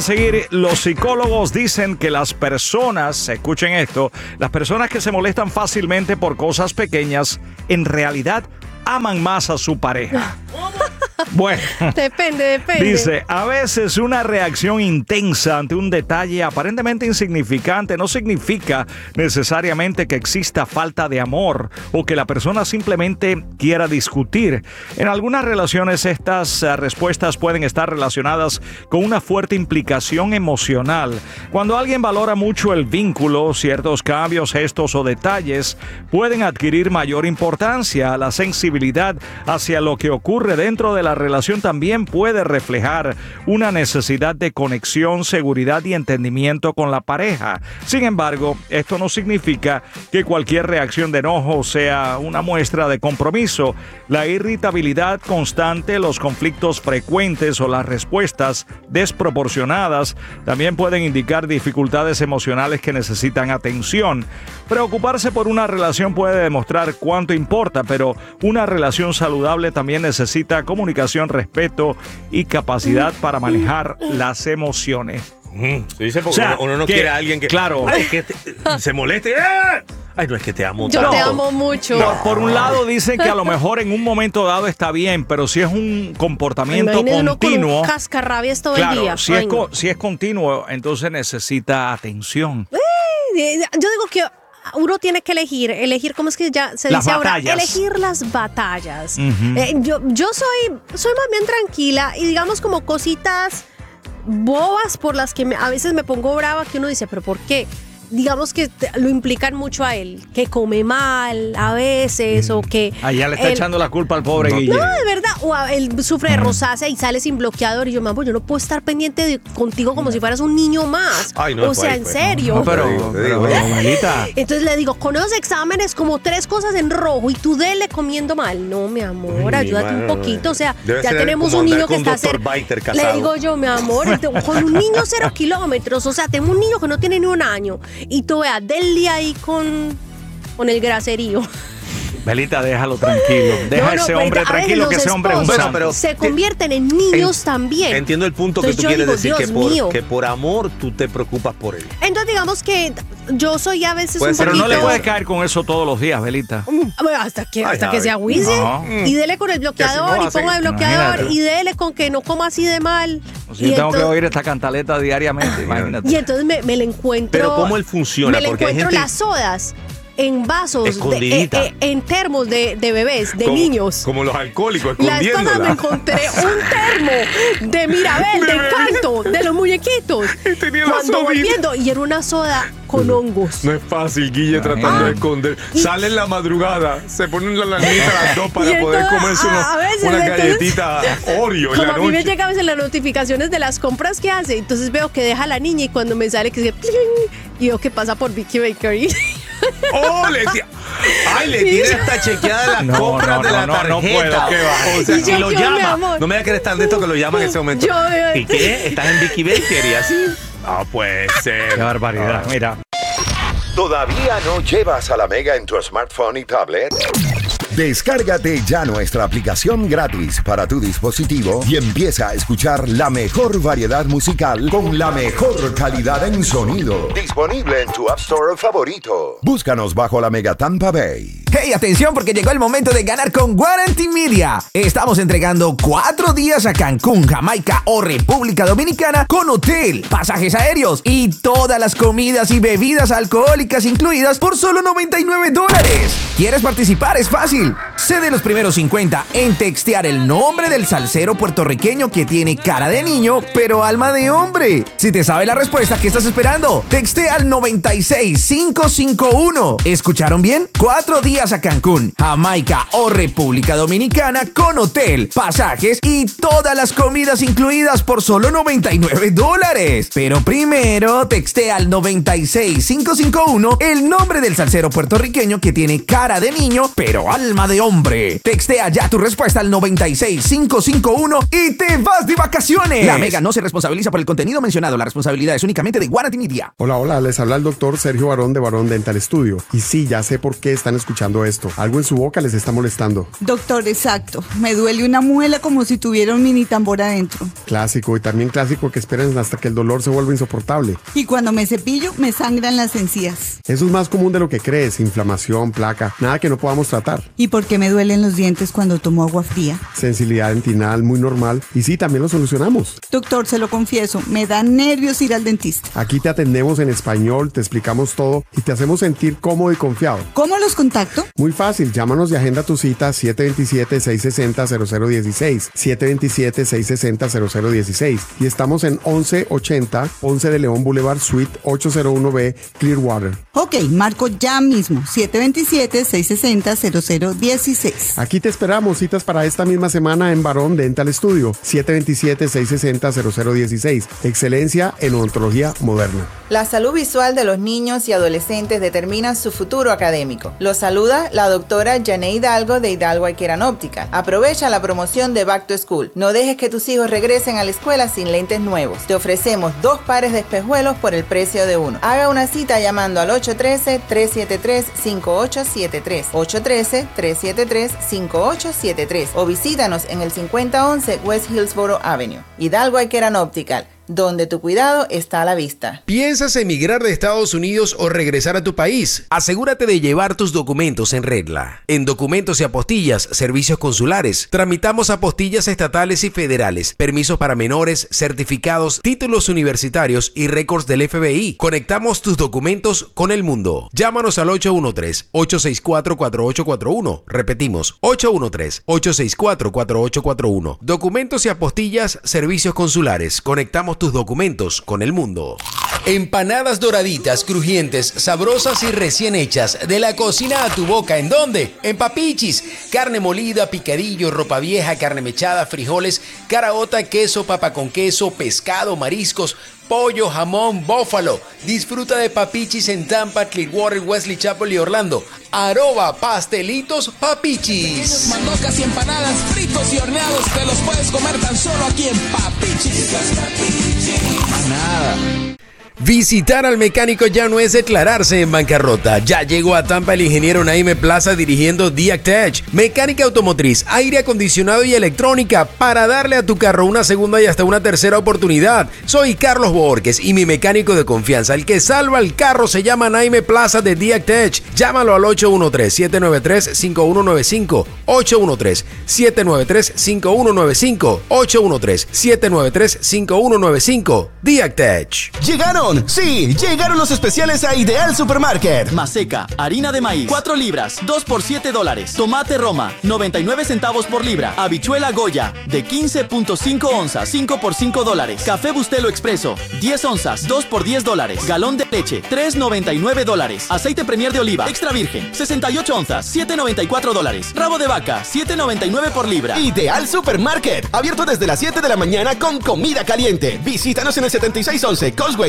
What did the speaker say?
Seguir, los psicólogos dicen que las personas, escuchen esto, las personas que se molestan fácilmente por cosas pequeñas, en realidad aman más a su pareja. Bueno, depende. Dice, a veces una reacción intensa ante un detalle aparentemente insignificante no significa necesariamente que exista falta de amor o que la persona simplemente quiera discutir. En algunas relaciones estas respuestas pueden estar relacionadas con una fuerte implicación emocional. Cuando alguien valora mucho el vínculo, ciertos cambios, gestos o detalles pueden adquirir mayor importancia. La sensibilidad hacia lo que ocurre dentro de la relación también puede reflejar una necesidad de conexión, seguridad y entendimiento con la pareja. Sin embargo, esto no significa que cualquier reacción de enojo sea una muestra de compromiso. La irritabilidad constante, los conflictos frecuentes o las respuestas desproporcionadas también pueden indicar dificultades emocionales que necesitan atención. Preocuparse por una relación puede demostrar cuánto importa, pero una relación saludable también necesita comunicación, respeto y capacidad para manejar las emociones. Se dice porque uno no quiere a alguien que, claro, que se moleste. Ay, no es que te amo Yo tanto. te amo mucho. No, por un lado dicen que a lo mejor en un momento dado está bien, pero si es un comportamiento continuo, con un cascarrabias todo el día. Si es continuo, entonces necesita atención. Yo digo que uno tiene que elegir, ¿cómo es que ya se dice ahora? Elegir las batallas. Yo soy más bien tranquila y digamos como cositas bobas por las que a veces me pongo brava, que uno dice, ¿pero por qué? Digamos que lo implican mucho a él, que come mal a veces o que... Allá le está echando la culpa al pobre Guille. No, de verdad. O él sufre de rosácea y sale sin bloqueador y yo no puedo estar pendiente contigo como si fueras un niño más. Ay, no, o sea, en serio. No, pero abuelita. Entonces le digo, con esos exámenes como 3 cosas en rojo y tú dele comiendo mal. No, mi amor, ayúdate un poquito. O sea, debe ya tenemos un niño que está cerca. Le digo yo, mi amor, con un niño 0 kilómetros. O sea, tengo un niño que no tiene ni 1 año. Y tú veas, del día ahí con el graserío. Belita, déjalo tranquilo. Deja a ese hombre tranquilo, que ese hombre es un santo. Pero se convierten en niños también. Entiendo el punto. Entonces, que tú quieres decir, que por amor tú te preocupas por él. Entonces digamos que yo soy a veces un poquito... Pero no le puedes caer con eso todos los días, Belita. Hasta que se agüice. No. Y dele con el bloqueador y ponga el bloqueador. Imagínate. Y dele con que no coma así de mal. O sea, yo tengo que oír esta cantaleta diariamente, imagínate. Y entonces me le encuentro... Pero ¿cómo él funciona? Me le encuentro las sodas en vasos, en termos de bebés, de niños. Como los alcohólicos, escondiéndola. La esposa me encontré un termo de Mirabel, de Encanto, de los muñequitos. Y tenía cuando volviendo, y era una soda con hongos. No es fácil, Guille, tratando de esconder. Sale en la madrugada, se ponen la lanita a las 2 para poder comerse una galletita Oreo en la noche. Como a mí me llegan a veces las notificaciones de las compras que hace, entonces veo que deja a la niña y cuando me sale que dice y veo que pasa por Vicky Bakery. ¡Oh, le tiene hasta chequeada las compras de la tarjeta! No puedo, ¿qué va? O sea, y lo llama. No me voy a querer estar de esto que lo llaman en ese momento. ¿Y qué? ¿Estás en Vicky Bakery así? No puede ser. ¡Qué barbaridad! Mira. ¿Todavía no llevas a la Mega en tu smartphone y tablet? Descárgate ya nuestra aplicación gratis para tu dispositivo y empieza a escuchar la mejor variedad musical con la mejor calidad en sonido. Disponible en tu App Store favorito. Búscanos bajo la Mega Tampa Bay. ¡Hey, atención! Porque llegó el momento de ganar con Guarantee Media. Estamos entregando 4 días a Cancún, Jamaica o República Dominicana con hotel, pasajes aéreos y todas las comidas y bebidas alcohólicas incluidas por solo $99. ¿Quieres participar? Es fácil. Sé de los primeros 50 en textear el nombre del salsero puertorriqueño que tiene cara de niño, pero alma de hombre. Si te sabe la respuesta, ¿qué estás esperando? Textea al 96551. ¿Escucharon bien? 4 días a Cancún, Jamaica o República Dominicana con hotel, pasajes y todas las comidas incluidas por solo $99. Pero primero, textea al 96551 el nombre del salsero puertorriqueño que tiene cara de niño, pero alma de hombre. Textea ya tu respuesta al 96551 y te vas de vacaciones. La Mega no se responsabiliza por el contenido mencionado. La responsabilidad es únicamente de Guarantee Media. Hola, les habla el doctor Sergio Barón de Barón Dental Studio. Y sí, ya sé por qué están escuchando presentando esto. Algo en su boca les está molestando. Doctor, exacto. Me duele una muela como si tuviera un mini tambor adentro. Clásico, y también clásico que esperen hasta que el dolor se vuelva insoportable. Y cuando me cepillo, me sangran las encías. Eso es más común de lo que crees, inflamación, placa, nada que no podamos tratar. ¿Y por qué me duelen los dientes cuando tomo agua fría? Sensibilidad dentinal muy normal, y sí, también lo solucionamos. Doctor, se lo confieso, me da nervios ir al dentista. Aquí te atendemos en español, te explicamos todo y te hacemos sentir cómodo y confiado. ¿Cómo los contacto? Muy fácil, llámanos y agenda tu cita 727-660-0016, 727-660-0016, y estamos en 1180 Ponce de León Boulevard, Suite 801B, Clearwater. Ok, marco ya mismo, 727-660-0016. Aquí te esperamos, citas para esta misma semana en Barón Dental Studio, 727-660-0016. Excelencia en odontología moderna. La salud visual de los niños y adolescentes determina su futuro académico. Los saluda la doctora Yané Hidalgo de Hidalgo Eye Care and Optical. Aprovecha la promoción de Back to School. No dejes que tus hijos regresen a la escuela sin lentes nuevos. Te ofrecemos 2 pares de espejuelos por el precio de uno. Haga una cita llamando al 813-373-5873, 813-373-5873 o visítanos en el 5011 West Hillsboro Avenue. Hidalgo Eye Care and Optical, donde tu cuidado está a la vista. ¿Piensas emigrar de Estados Unidos o regresar a tu país? Asegúrate de llevar tus documentos en regla. En Documentos y Apostillas, Servicios Consulares, tramitamos apostillas estatales y federales, permisos para menores, certificados, títulos universitarios y récords del FBI. Conectamos tus documentos con el mundo. Llámanos al 813-864-4841. Repetimos, 813-864-4841. Documentos y Apostillas, Servicios Consulares. Conectamos tus documentos con el mundo. Empanadas doraditas, crujientes, sabrosas y recién hechas, de la cocina a tu boca. ¿En dónde? En Papichis. Carne molida, picadillo, ropa vieja, carne mechada, frijoles, caraota, queso, papa con queso, pescado, mariscos, pollo, jamón, bófalo. Disfruta de Papichis en Tampa, Clearwater, Wesley Chapel y Orlando. @ Pastelitos Papichis. Mandocas y empanadas, fritos y horneados, te los puedes comer tan solo aquí en Papichis. Nada. Visitar al mecánico ya no es declararse en bancarrota. Ya llegó a Tampa el ingeniero Naime Plaza dirigiendo Diac Tech, mecánica automotriz, aire acondicionado y electrónica, para darle a tu carro una segunda y hasta una tercera oportunidad. Soy Carlos Borges y mi mecánico de confianza, el que salva el carro, se llama Naime Plaza de Diac Tech. Llámalo al 813-793-5195, 813-793-5195, 813-793-5195. Diac Tech. ¡Llegaron! ¡Sí! Llegaron los especiales a Ideal Supermarket. Maseca, harina de maíz, 4 libras, 2 por $7. Tomate Roma, 99 centavos por libra. Habichuela Goya, de 15.5 onzas, 5 por $5. Café Bustelo Expreso, 10 onzas, 2 por $10. Galón de leche, $3.99. Aceite Premier de oliva, extra virgen, 68 onzas, $7.94. Rabo de vaca, $7.99 por libra. Ideal Supermarket, abierto desde las 7 de la mañana con comida caliente. Visítanos en el 7611 Causeway